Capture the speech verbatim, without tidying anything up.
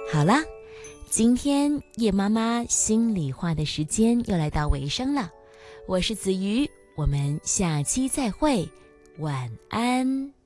好啦，今天叶妈妈心里话的时间又来到尾声了，我是子瑜，我们下期再会，晚安。